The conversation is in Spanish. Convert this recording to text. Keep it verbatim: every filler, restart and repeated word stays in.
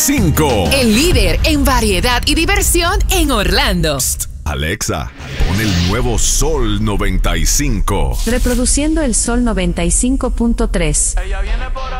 cinco. El líder en variedad y diversión en Orlando. Psst, Alexa, pon el nuevo Sol noventa y cinco. Reproduciendo el Sol noventa y cinco punto tres. Ella viene por